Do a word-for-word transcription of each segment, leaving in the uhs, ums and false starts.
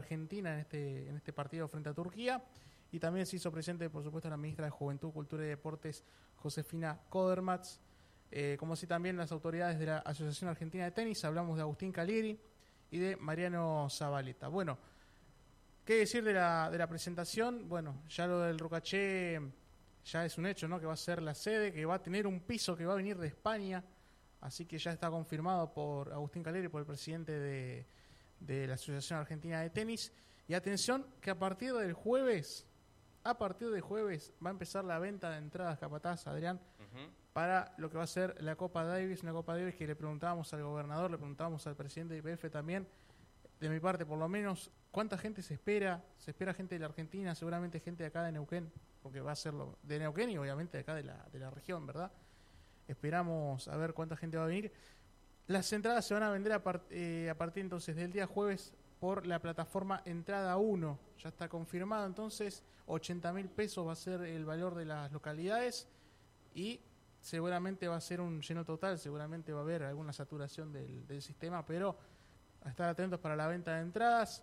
Argentina en este, en este partido frente a Turquía. Y también se hizo presente, por supuesto, la ministra de Juventud, Cultura y Deportes, Josefina Kodermatz. Eh, como así también las autoridades de la Asociación Argentina de Tenis. Hablamos de Agustín Calieri y de Mariano Zabaleta. Bueno, ¿qué decir de la, de la presentación? Bueno, ya lo del Rucaché ya es un hecho, ¿no? Que va a ser la sede, que va a tener un piso que va a venir de España. Así que ya está confirmado por Agustín Calieri, por el presidente de, de la Asociación Argentina de Tenis. Y atención, que a partir del jueves, a partir del jueves va a empezar la venta de entradas, Capataz, Adrián, uh-huh. para lo que va a ser la Copa Davis, una Copa Davis que le preguntábamos al gobernador, le preguntábamos al presidente de I P F también, de mi parte por lo menos, ¿cuánta gente se espera? Se espera gente de la Argentina, seguramente gente de acá de Neuquén, porque va a ser lo, de Neuquén y obviamente de acá de la, de la región, ¿verdad? Esperamos a ver cuánta gente va a venir. Las entradas se van a vender a, part, eh, a partir entonces del día jueves por la plataforma Entrada uno. Ya está confirmado, entonces ochenta mil pesos va a ser el valor de las localidades y seguramente va a ser un lleno total, seguramente va a haber alguna saturación del, del sistema, pero a estar atentos para la venta de entradas.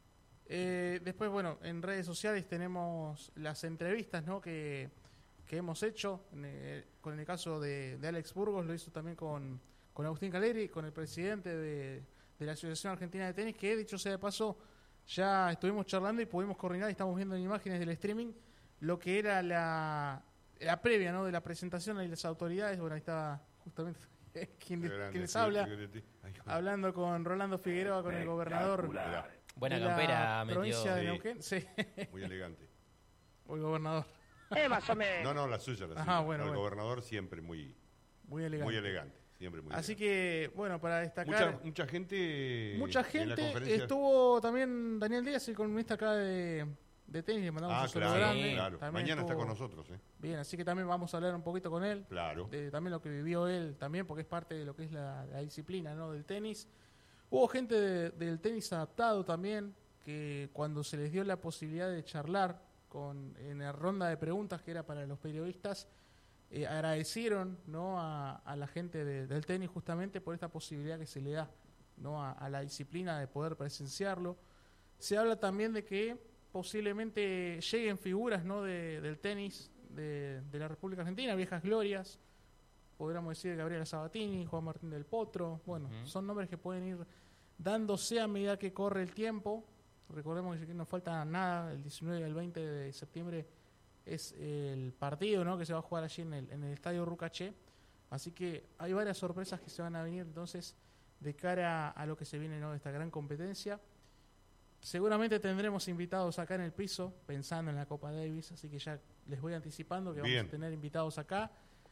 Eh, después, bueno, en redes sociales tenemos las entrevistas, ¿no? que, que hemos hecho, en el, con el caso de, de Alex Burgos, lo hizo también con, con Agustín Calieri, con el presidente de... de la Asociación Argentina de Tenis, que dicho sea de paso, ya estuvimos charlando y pudimos coordinar y estamos viendo en imágenes del streaming lo que era la, la previa, ¿no? de la presentación y las autoridades. Bueno, ahí estaba justamente quien, grande, quien les habla, Ay, hablando con Rolando Figueroa, con el gobernador Buena de campera, la provincia metió. de Neuquén. Sí. Muy elegante. O el gobernador. Eh, más o menos. No, no, la suya, la Ajá, suya. bueno, no, el bueno. gobernador siempre muy, muy elegante. Muy elegante. Siempre muy Así elegante. que, bueno, para destacar... Mucha, mucha gente... Mucha gente. Estuvo también Daniel Díaz, el columnista acá de, de tenis. Le mandamos ah, un saludo claro, grande. claro. Mañana estuvo... está con nosotros. ¿eh? Bien, así que también vamos a hablar un poquito con él. Claro. De, también lo que vivió él, también porque es parte de lo que es la, la disciplina, ¿no? del tenis. Hubo gente de, del tenis adaptado también, que cuando se les dio la posibilidad de charlar con en la ronda de preguntas que era para los periodistas, Eh, agradecieron, ¿no? a, a la gente de, del tenis justamente por esta posibilidad que se le da, ¿no? a, a la disciplina de poder presenciarlo. Se habla también de que posiblemente lleguen figuras, ¿no? de, del tenis de, de la República Argentina, viejas glorias, podríamos decir Gabriela Sabatini, Juan Martín del Potro. Bueno, uh-huh. son nombres que pueden ir dándose a medida que corre el tiempo. Recordemos que no falta nada, el diecinueve y el veinte de septiembre es el partido, ¿no? que se va a jugar allí en el, en el estadio Rucaché. Así que hay varias sorpresas que se van a venir entonces de cara a lo que se viene, ¿no? de esta gran competencia. Seguramente tendremos invitados acá en el piso, pensando en la Copa Davis, así que ya les voy anticipando que Bien. vamos a tener invitados acá.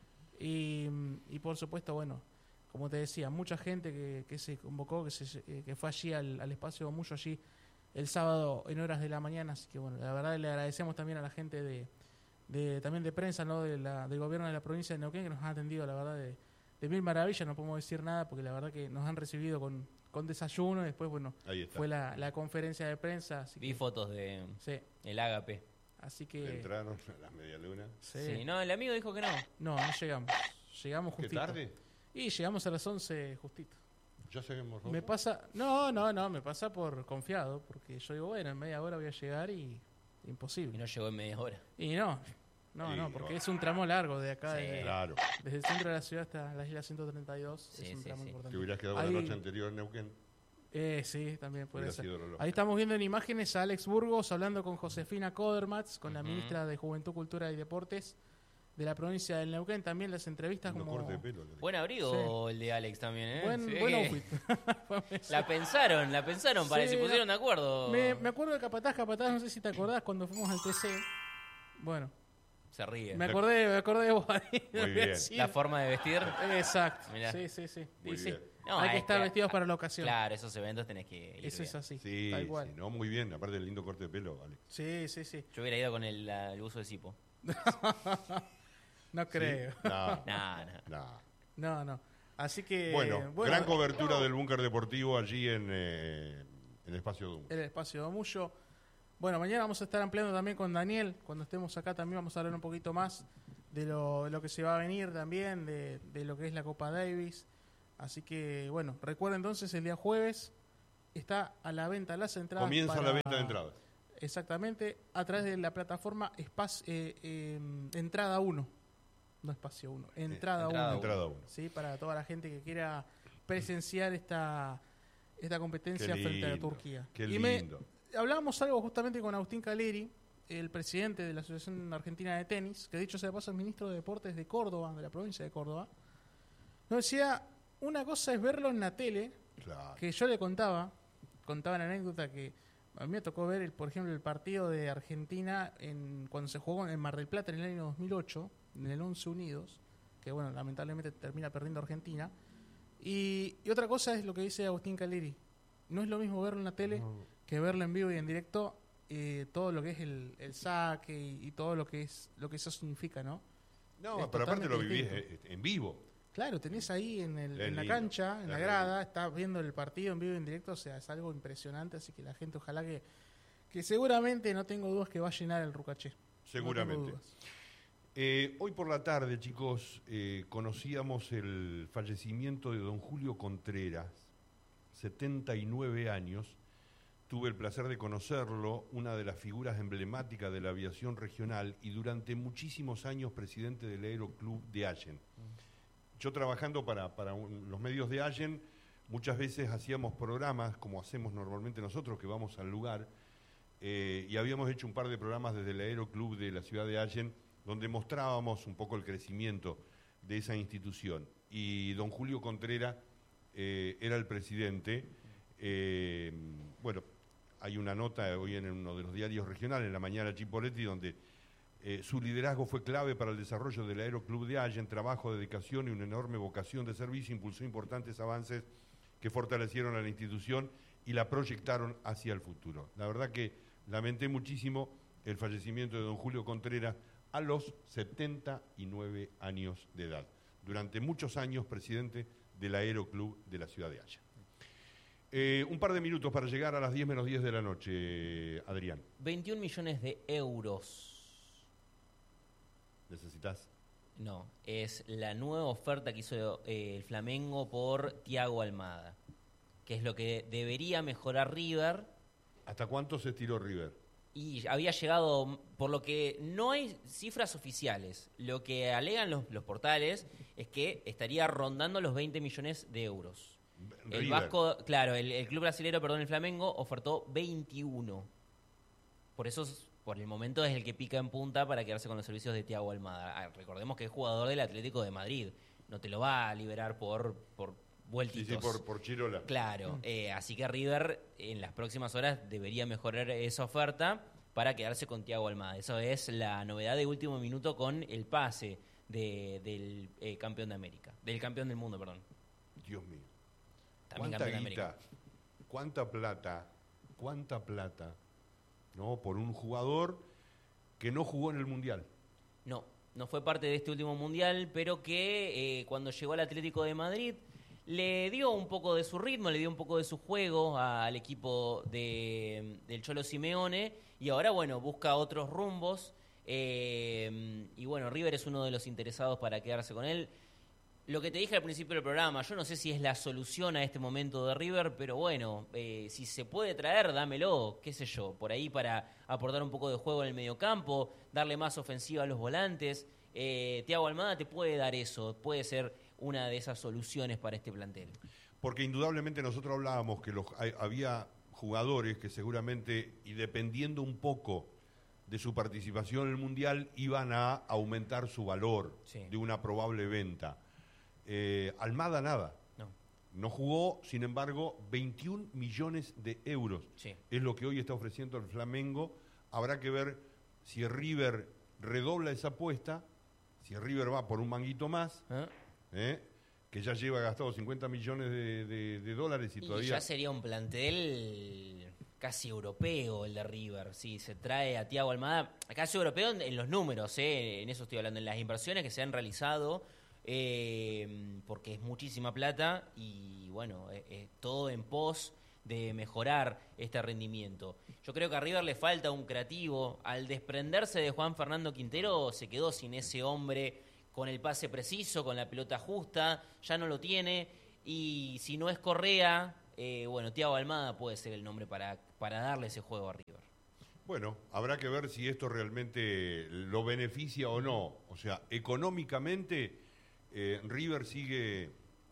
Y, y por supuesto, bueno, como te decía, mucha gente que, que se convocó, que, se, que fue allí al, al espacio Muyo allí el sábado en horas de la mañana. Así que bueno, la verdad le agradecemos también a la gente de, de también de prensa, ¿no? de la, del gobierno de la provincia de Neuquén, que nos han atendido, la verdad, de, de mil maravillas. No podemos decir nada porque la verdad que nos han recibido con, con desayuno y después, bueno, fue la, la conferencia de prensa. Así Vi que, fotos de sí. el Ágape. Así que entraron a las medialunas. Sí. sí, no, el amigo dijo que no. No, no llegamos. Llegamos justito. ¿Qué tarde? Y llegamos a las once justito. Ya seguimos. Me pasa, no, no, no, me pasa por confiado, porque yo digo, bueno, en media hora voy a llegar y imposible. Y no llegó en media hora. Y no, no, sí, no, porque no. es un tramo largo de acá, Sí, de, claro. desde el centro de la ciudad hasta la isla ciento treinta y dos, Sí, es un sí, tramo sí. importante. Te hubieras quedado Ahí, la noche anterior en Neuquén. Eh, sí, también puede Hubiera ser. sido doloroso. Ahí estamos viendo en imágenes a Alex Burgos hablando con Josefina Kodermatz, con la Ujú. ministra de Juventud, Cultura y Deportes de la provincia del Neuquén. También las entrevistas Lindo como... corte de pelo. Buen abrigo Sí. el de Alex también, ¿eh? Buen, Sí. buen outfit. La pensaron, la pensaron, para Sí, se pusieron no. de acuerdo. Me, me acuerdo de Capataz, Capataz, no sé si te acordás cuando fuimos al T C. Bueno, Se ríe. me acordé, me acordé de vos ahí. Muy bien. La forma de vestir. Exacto. Mirá. Sí, sí, sí. Muy Y sí. bien. No, Hay que es estar que- vestidos para la ocasión. Claro, esos eventos tenés que ir Eso bien. es así. Sí, tal cual. sí, no, muy bien. Aparte del lindo corte de pelo, Alex. Sí, sí, sí. Yo hubiera ido con el, la- el uso de Sipo. No creo. ¿Sí? No, Nah, nah. no. No, no. Así que... Bueno, gran cobertura del búnker deportivo allí en, eh, en el espacio Dum. El espacio de Muyo. Bueno, mañana vamos a estar ampliando también con Daniel. Cuando estemos acá también vamos a hablar un poquito más de lo, de lo que se va a venir también, de, de lo que es la Copa Davis. Así que, bueno, recuerden entonces el día jueves, está a la venta las entradas. Comienza para, la venta de entradas. Exactamente, a través de la plataforma Espacio, eh, eh, Entrada uno. No Espacio uno, Entrada Entrada uno. Entrada uno. ¿Sí? Para toda la gente que quiera presenciar esta, esta competencia Qué frente a lindo, Turquía. qué Y me- lindo. hablábamos algo justamente con Agustín Caleri, el presidente de la Asociación Argentina de Tenis, que dicho sea de paso es ministro de Deportes de Córdoba, de la provincia de Córdoba. Nos decía, una cosa es verlo en la tele, Claro. que yo le contaba, contaba la anécdota que a mí me tocó ver, el, por ejemplo, el partido de Argentina en, cuando se jugó en Mar del Plata en el año dos mil ocho, en el Once Unidos, que bueno, lamentablemente termina perdiendo Argentina. Y, y otra cosa es lo que dice Agustín Caleri. No es lo mismo verlo en la tele No. que verlo en vivo y en directo, eh, todo lo que es el, el saque y, y todo lo que es lo que eso significa, ¿no? No, Es pero aparte lo totalmente vivís distinto. eh, en vivo. Claro, tenés ahí en, el, Es en la lindo, cancha, en es la re grada, lindo. estás viendo el partido en vivo y en directo, o sea, es algo impresionante, así que la gente ojalá que, que seguramente, no tengo dudas, que va a llenar el Rucaché. No tengo Seguramente. dudas. Eh, hoy por la tarde, chicos, eh, conocíamos el fallecimiento de don Julio Contreras, setenta y nueve años. Tuve el placer de conocerlo, una de las figuras emblemáticas de la aviación regional y durante muchísimos años presidente del Aeroclub de Allen. Yo trabajando para, para un- los medios de Allen, muchas veces hacíamos programas, como hacemos normalmente nosotros, que vamos al lugar, eh, y habíamos hecho un par de programas desde el Aeroclub de la ciudad de Allen, donde mostrábamos un poco el crecimiento de esa institución. Y don Julio Contreras eh, era el presidente. Eh, bueno, hay una nota hoy en uno de los diarios regionales, en la mañana Chipoletti, donde eh, su liderazgo fue clave para el desarrollo del Aeroclub de Allen, trabajo, dedicación y una enorme vocación de servicio, impulsó importantes avances que fortalecieron a la institución y la proyectaron hacia el futuro. La verdad que lamenté muchísimo el fallecimiento de don Julio Contreras a los setenta y nueve años de edad. Durante muchos años presidente del Aeroclub de la ciudad de Allen. Eh, un par de minutos para llegar a las diez menos diez de la noche, Adrián. veintiún millones de euros. ¿Necesitas? No, es la nueva oferta que hizo eh, el Flamengo por Thiago Almada, que es lo que debería mejorar River. ¿Hasta cuánto se estiró River? Y había llegado, por lo que no hay cifras oficiales, lo que alegan los, los portales es que estaría rondando los veinte millones de euros. El River. Vasco, claro, el, el club brasilero, perdón, el Flamengo, ofertó veintiuno. Por eso, es- por el momento, es el que pica en punta para quedarse con los servicios de Thiago Almada. Ah, recordemos que es jugador del Atlético de Madrid. No te lo va a liberar por, por Sí, vueltitos. sí, por, por Chirola. Claro, eh, así que River en las próximas horas debería mejorar esa oferta para quedarse con Thiago Almada. Eso es la novedad de último minuto con el pase de- del eh, campeón de América, del campeón del mundo, perdón. Dios mío. También ¿Cuánta campeón de guita? América. ¿Cuánta plata? ¿Cuánta plata? ¿No? Por un jugador que no jugó en el Mundial. No, no fue parte de este último mundial, pero que eh, cuando llegó al Atlético de Madrid le dio un poco de su ritmo, le dio un poco de su juego al equipo de, del Cholo Simeone y ahora, bueno, busca otros rumbos. eh, y bueno, River es uno de los interesados para quedarse con él. Lo que te dije al principio del programa, yo no sé si es la solución a este momento de River, pero bueno, eh, si se puede traer, dámelo, qué sé yo, por ahí para aportar un poco de juego en el mediocampo, darle más ofensiva a los volantes. Eh, Thiago Almada te puede dar eso, puede ser una de esas soluciones para este plantel. Porque indudablemente nosotros hablábamos que los, hay- había jugadores que seguramente, y dependiendo un poco de su participación en el Mundial, iban a aumentar su valor Sí. de una probable venta. Eh, Almada nada. No, No jugó, sin embargo, veintiún millones de euros. sí. Es lo que hoy está ofreciendo el Flamengo. Habrá que ver si River redobla esa apuesta, si River va por un manguito más, ¿Eh? ¿eh? que ya lleva gastado cincuenta millones de, de- de dólares y, Y todavía... ya sería un plantel casi europeo el de River. Sí, se trae a Thiago Almada, casi europeo en, en los números, ¿eh? En eso estoy hablando, en las inversiones que se han realizado, eh, porque es muchísima plata y bueno, eh, eh, todo en pos de mejorar este rendimiento. Yo creo que a River le falta un creativo. Al desprenderse de Juan Fernando Quintero, se quedó sin ese hombre con el pase preciso, con la pelota justa, ya no lo tiene. Y si no es Correa, eh, bueno, Thiago Almada puede ser el nombre para, para darle ese juego a River. Bueno, habrá que ver si esto realmente lo beneficia o no. O sea, económicamente eh, River sigue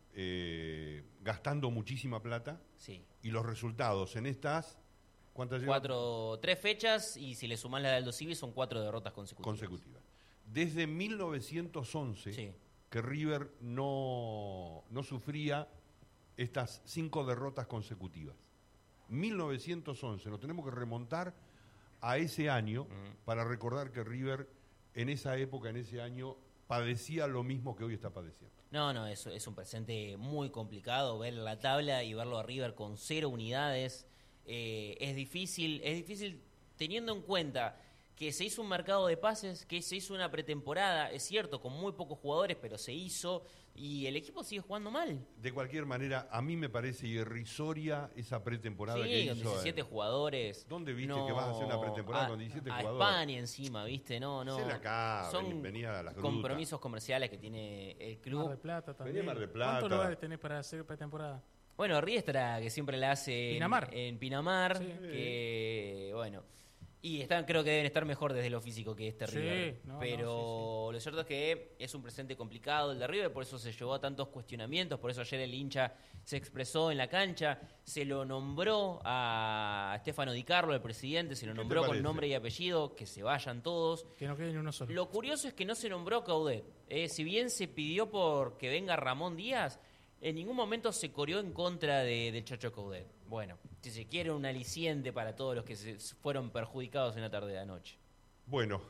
eh, gastando muchísima plata. Sí. Y los resultados en estas, ¿cuántas llevan? Cuatro, tres fechas y si le sumás la de Aldo Civi son cuatro derrotas consecutivas. Consecutivas. Desde mil novecientos once Sí. que River no, no sufría estas cinco derrotas consecutivas. mil novecientos once, nos tenemos que remontar a ese año Mm. para recordar que River en esa época, en ese año, padecía lo mismo que hoy está padeciendo. No, no, es, es un presente muy complicado ver la tabla y verlo a River con cero unidades. Eh, es difícil, es difícil teniendo en cuenta que se hizo un mercado de pases, que se hizo una pretemporada, es cierto, con muy pocos jugadores, pero se hizo y el equipo sigue jugando mal. De cualquier manera, a mí me parece irrisoria esa pretemporada Sí, que con hizo. diecisiete eh, jugadores. ¿Dónde viste No, que vas a hacer una pretemporada a- con diecisiete a jugadores? España encima, ¿viste? No, no. Hacela acá, Son vení- venía a las grutas. compromisos comerciales que tiene el Mar club. de Plata también. Venía Mar del Plata. ¿Cuántos lugares tenés para hacer pretemporada? Bueno, Riestra, que siempre la hace en- Pinamar. En, Pinamar, Sí. que bueno. Y están, creo que deben estar mejor desde lo físico que este Sí, River. no, Pero no, lo cierto es que es un presente complicado el de River, por eso se llevó a tantos cuestionamientos, por eso ayer el hincha se expresó en la cancha, se lo nombró a Stefano Di Carlo, el presidente, se lo ¿Qué te nombró con parece? nombre y apellido, que se vayan todos. Que no quede ni uno solo. Lo curioso es que no se nombró a Caudet. Eh, si bien se pidió por que venga Ramón Díaz, en ningún momento se corrió en contra de, del Chacho Caudet. Bueno, si se quiere un aliciente para todos los que se fueron perjudicados en la tarde de anoche. Bueno,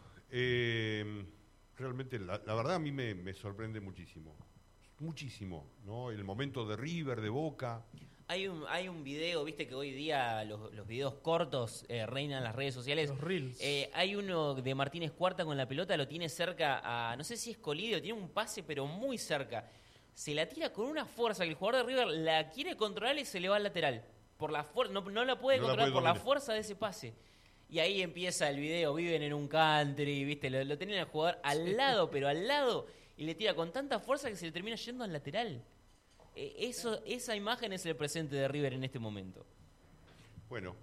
eh, realmente la, la verdad a mí me, me sorprende muchísimo. Muchísimo, ¿no? El momento de River, de Boca. Hay un, hay un video, viste que hoy día los, los videos cortos eh, reinan en las redes sociales. Los reels. Eh, hay uno de Martínez Cuarta con la pelota, lo tiene cerca a, no sé si es Colidio, tiene un pase pero muy cerca. Se la tira con una fuerza que el jugador de River la quiere controlar y se le va al lateral. Por la fuer- no, no la puede No la controlar puede por la dominar. fuerza de ese pase. Y ahí empieza el video, viven en un country, viste, lo, lo tienen al jugador al lado, pero al lado, y le tira con tanta fuerza que se le termina yendo al lateral. Eh, eso, esa imagen es el presente de River en este momento. Bueno,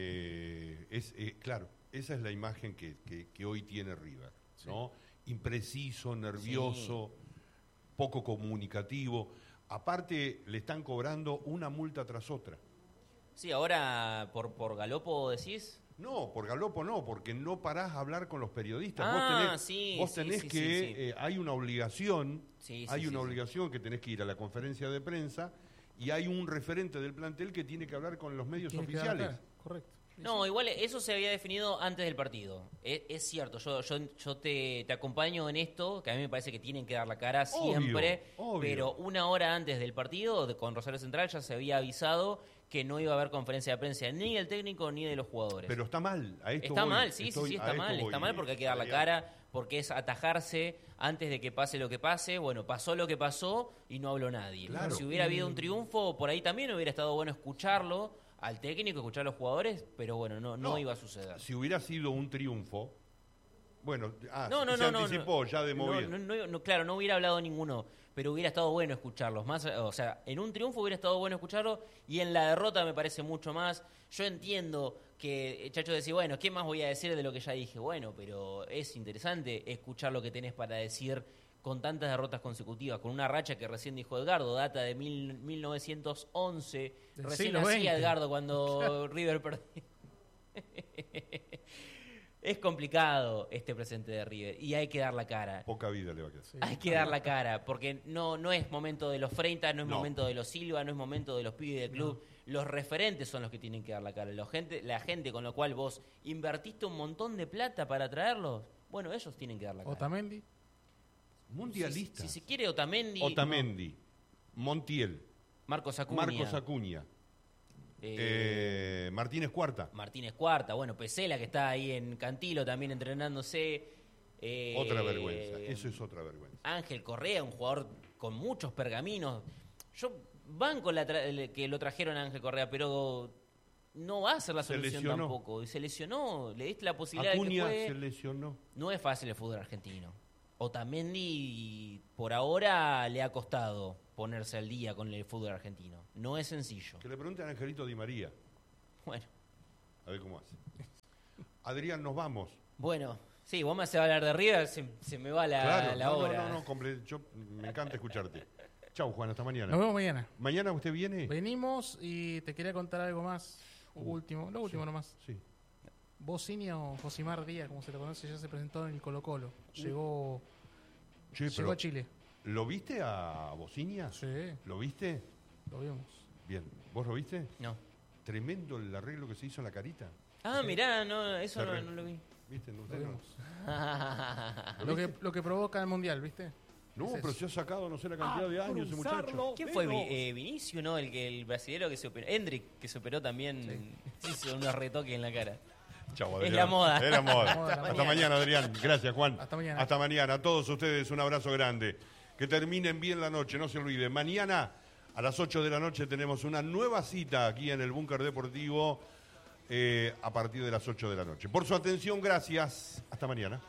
eh, es eh, claro, esa es la imagen que, que- que hoy tiene River, ¿no? Impreciso, nervioso, poco comunicativo. Aparte, le están cobrando una multa tras otra. Sí, ahora por, por Galopo decís. No, por Galopo no, porque no parás a hablar con los periodistas. Ah, vos tenés, sí, vos sí, tenés sí, que, sí, sí. eh, hay una obligación, Sí, sí, hay sí, una sí. obligación que tenés que ir a la conferencia de prensa y hay un referente del plantel que tiene que hablar con los medios Tiene que dar la oficiales. cara, correcto. Sí, No, sí. igual eso se había definido antes del partido. Es, es cierto, yo, yo, yo te, te acompaño en esto, que a mí me parece que tienen que dar la cara Obvio, siempre, obvio. pero una hora antes del partido, de- con Rosario Central, ya se había avisado que no iba a haber conferencia de prensa ni del técnico ni de los jugadores. Pero está mal, a esto Está voy, mal, sí, estoy- sí, sí, a está esto mal, voy, está mal porque hay que dar la Adrián. cara, porque es atajarse antes de que pase lo que pase. Bueno, pasó lo que pasó y no habló nadie. Claro. Si hubiera habido un triunfo, por ahí también hubiera estado bueno escucharlo al técnico, escuchar a los jugadores, pero bueno, no, no, No, iba a suceder. Si hubiera sido un triunfo, bueno, ah, No, no, se no, no, anticipó no. ya de No, movida. no, no, no, claro, no hubiera hablado ninguno, pero hubiera estado bueno escucharlos. Más, o sea, en un triunfo hubiera estado bueno escucharlo y en la derrota me parece mucho más. Yo entiendo que Chacho decía, bueno, ¿qué más voy a decir de lo que ya dije? Bueno, pero es interesante escuchar lo que tenés para decir con tantas derrotas consecutivas, con una racha que recién dijo Edgardo, data de mil, mil novecientos once, Del recién siglo nacía veinte. Edgardo cuando River perdió. Es complicado este presente de River y hay que dar la cara. Poca vida le va a quedar. Sí. Hay que dar la cara, porque no, no es momento de los Freitas, no es No. momento de los Silva, no es momento de los pibes del club. Los referentes son los que tienen que dar la cara. La gente, la gente con la cual vos invertiste un montón de plata para traerlos, bueno, ellos tienen que dar la cara. Otamendi. Mundialista. Si, si se quiere Otamendi, Otamendi, Montiel, Marcos Acuña, Marcos Acuña, eh, eh, Martínez Cuarta. Martínez Cuarta, bueno, Pesela que está ahí en Cantilo también entrenándose. eh, Otra vergüenza, eso es otra vergüenza. Ángel Correa, un jugador con muchos pergaminos. Yo banco la tra- que lo trajeron a Ángel Correa, pero no va a ser la Se solución lesionó. tampoco. Y se lesionó, le diste la posibilidad Acuña de que se juegue. lesionó. No es fácil el fútbol argentino. Otamendi por ahora le ha costado ponerse al día con el fútbol argentino. No es sencillo. Que le pregunten a Angelito Di María. Bueno. A ver cómo hace. Adrián, nos vamos. Bueno, sí, vos me haces hablar de River, se, se me va la, claro, la no, hora. No, no, no, comple- yo me encanta escucharte. Chau, Juan, hasta mañana. Nos vemos mañana. ¿Mañana usted viene? Venimos y te quería contar algo más. Último, lo último sí, nomás. Sí. Bocinio Josimar Díaz, como se lo conoce, ya se presentó en el Colo Colo. Llegó, Che, llegó pero, a Chile. ¿lo viste a Bocinia? Sí, ¿Lo viste? lo vimos. Bien. ¿Vos lo viste? No. Tremendo el arreglo que se hizo en la carita. Ah, mirá, no, eso Se no, re- no lo vi. ¿Viste? No, Lo usted no. vimos. ¿Lo Lo que, viste? lo que provoca el Mundial, ¿viste? No, Es pero eso. se ha sacado no sé la cantidad de años ese muchacho. ¿Quién fue? Vi- eh, Vinicio, ¿no? El, que, el brasilero que se operó. Hendrik, que se operó también. Sí. Hizo unos retoques en la cara. Chau, Es Adrián. la moda. Es la moda. La moda, la Hasta moda. mañana, Adrián. Gracias, Juan. Hasta mañana. Hasta mañana. A todos ustedes un abrazo grande. Que terminen bien la noche, no se olviden. Mañana a las ocho de la noche tenemos una nueva cita aquí en el Búnker Deportivo eh, a partir de las ocho de la noche. Por su atención, gracias. Hasta mañana.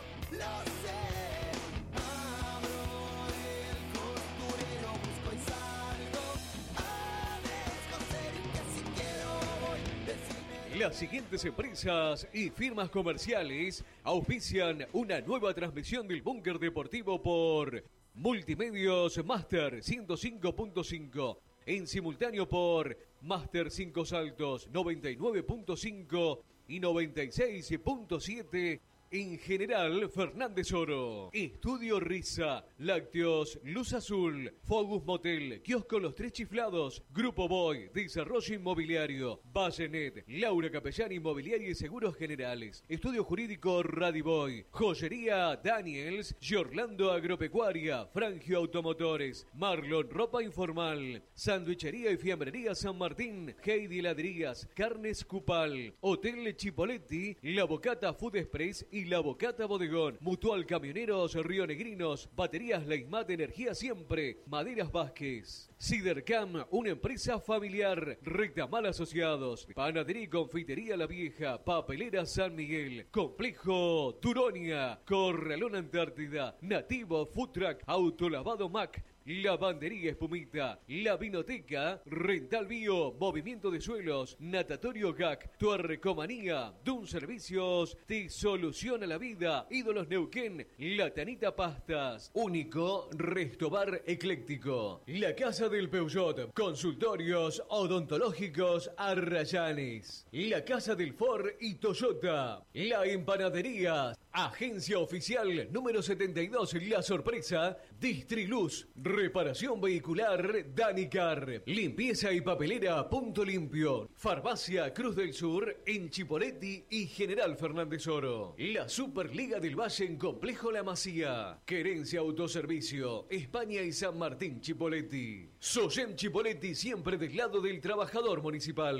Las siguientes empresas y firmas comerciales auspician una nueva transmisión del Búnker Deportivo por Multimedios Master ciento cinco punto cinco, en simultáneo por Master cinco Saltos noventa y nueve punto cinco y noventa y seis punto siete. En general, Fernández Oro. Estudio Risa, Lácteos, Luz Azul, Focus Motel, Kiosco Los Tres Chiflados, Grupo Boy, Desarrollo Inmobiliario, Vallenet, Laura Capellán Inmobiliaria y Seguros Generales, Estudio Jurídico Radiboy, Joyería Daniels, Giorlando Agropecuaria, Frangio Automotores, Marlon Ropa Informal, Sandwichería y Fiambrería San Martín, Heidi Heladerías, Carnes Cupal, Hotel Chipoletti, La Bocata Food Express y La Bocata Bodegón, Mutual Camioneros Rionegrinos, Baterías Leismat Energía Siempre, Maderas Vázquez, Cidercam, una empresa familiar, Rectamal Asociados, Panadería y Confitería La Vieja, Papelera San Miguel, Complejo Turonia, Corralón Antártida, Nativo Food Truck, Autolavado Mac, Lavandería Espumita, La Vinoteca, Rental Bio, Movimiento de Suelos, Natatorio G A C, Tuarrecomanía, Dun Servicios, te soluciona la vida, Ídolos Neuquén, La Tanita Pastas, Único Restobar Ecléctico, La Casa del Peugeot, Consultorios Odontológicos Arrayanes, La Casa del Ford y Toyota, La Empanadería, Agencia Oficial número setenta y dos, La Sorpresa, Distriluz, Reparación Vehicular Danicar, Limpieza y Papelera Punto Limpio, Farmacia Cruz del Sur en Chipoletti y General Fernández Oro, la Superliga del Valle en Complejo La Masía, Querencia Autoservicio, España y San Martín Chipoletti, Soyem Chipoletti siempre del lado del trabajador municipal,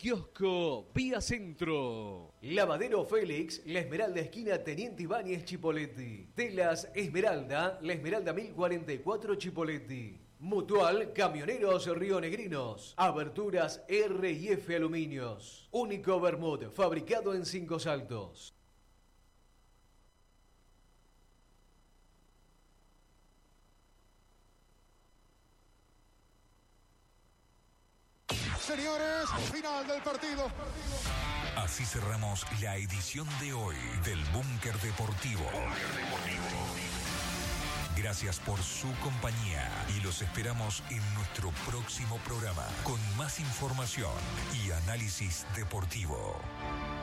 Kiosco Vía Centro, Lavadero Félix, La Esmeralda esquina Teniente Ibáñez Chipoletti, Telas Esmeralda, La Esmeralda mil cuarenta y cuatro Chipoletti, Mutual Camioneros Rionegrinos, Aberturas R y F Aluminios, Único Bermud, fabricado en Cinco Saltos. Señores, final del partido. Así cerramos la edición de hoy del Búnker Deportivo. Gracias por su compañía y los esperamos en nuestro próximo programa con más información y análisis deportivo.